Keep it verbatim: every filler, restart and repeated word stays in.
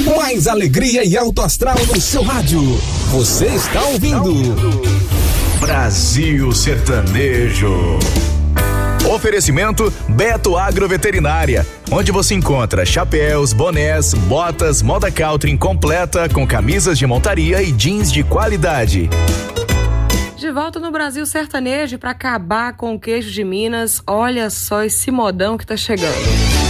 Mais alegria e alto astral no seu rádio. Você está ouvindo Brasil Sertanejo. Oferecimento Beto Agroveterinária, onde você encontra chapéus, bonés, botas, moda Caltrim completa com camisas de montaria e jeans de qualidade. De volta no Brasil Sertanejo para acabar com o queijo de Minas. Olha só esse modão que tá chegando.